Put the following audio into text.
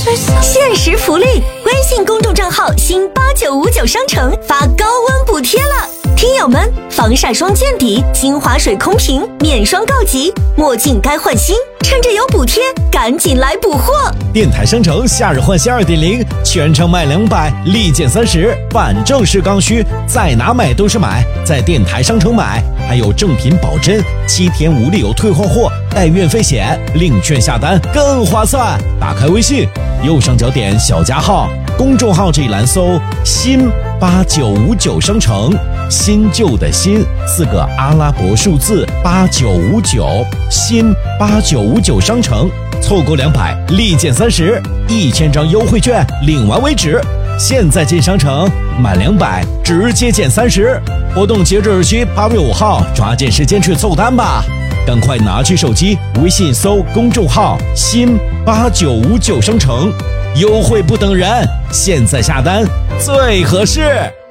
限时福利，微信公众账号新8959商城发高温补贴了。听友们，防晒霜见底，精华水空瓶免霜告急，墨镜该换新，趁着有补贴，赶紧来补货！ 电台商城夏日换新 2.0， 全程卖200，立减30，反正是刚需，在哪买都是买，在电台商城买，还有正品保真，7天无理由退换货，带运费险，领券下单更划算。打开微信，右上角点小加号，公众号这一栏搜新8959商城，新旧的新4个阿拉伯数字8959，新8959商城，凑够200立减30，1000张优惠券领完为止。现在进商城满200直接减30，活动截止日期8月5号，抓紧时间去凑单吧！赶快拿起手机，微信搜公众号新8959商城，优惠不等人，现在下单最合适。